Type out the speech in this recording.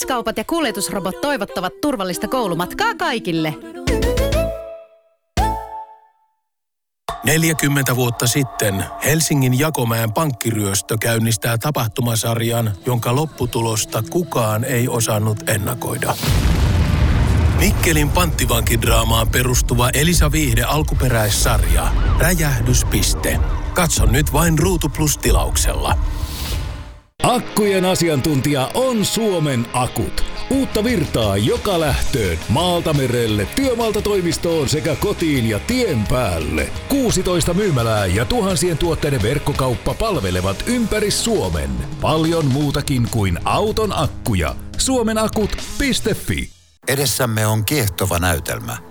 X-kaupat ja kuljetusrobot toivottavat turvallista koulumatkaa kaikille. 40 vuotta sitten Helsingin Jakomäen pankkiryöstö käynnistää tapahtumasarjan, jonka lopputulosta kukaan ei osannut ennakoida. Mikkelin panttivankidraamaan perustuva Elisa Viihde alkuperäissarja Räjähdyspiste. Katso nyt vain Ruutu Plus -tilauksella. Akkujen asiantuntija on Suomen Akut. Uutta virtaa joka lähtöön, maalta merelle, työmaalta toimistoon sekä kotiin ja tien päälle. 16 myymälää ja tuhansien tuotteiden verkkokauppa palvelevat ympäri Suomen. Paljon muutakin kuin auton akkuja. Suomenakut.fi. Edessämme on kiehtova näytelmä.